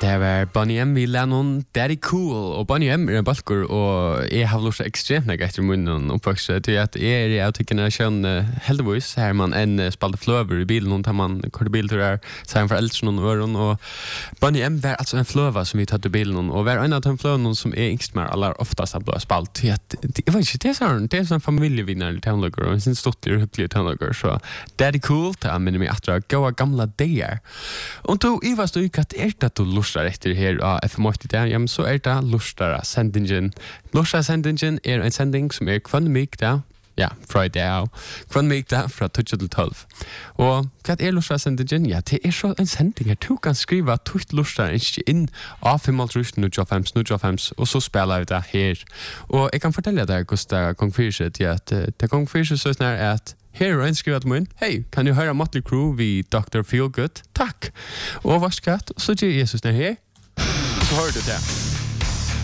Det var Bonnie M. Vi lærte Daddy Cool, og Bonnie M. en balkur, og jeg har lyst ekstremt nek etter munnen oppvokse, til at jeg av til generasjon heldigvis, her man en spalte fløver i bilen, tar man korte bilturer, sammen for eldre noen øren, og Bonnie M. var altså en fløver som vi tatt i bilen, og var en av de fløvene som er yngst mer aller oftast har blivit spalt, til at, jeg vet ikke, det er sånn familievinner tøvnløkker, og en sin ståttlig og hyggelig tøvnløkker, så Daddy Cool, til å minne meg atra, gåa gamla dager. Og då i var stod at det du lustar etter her av FM80 der, jamen så det lustara sendingen. Lustara sendingen en sending som kvann mig da, ja, Friday, kvann mig da fra 12 til 12. Og hva lustara sendingen? Ja, det så en sending her. Du kan skriva tutt lustara inn av 5.000 og så spiller vi det her. Og jeg kan fortelle deg hvordan Kong Fyrset, at det Kong Fyrset så snar at her og en skriver til min, hei, kan du høre Motley Crue ved Dr. Feelgood? Takk. Og varskatt, så gjør Jesus ned her. Så hører du det.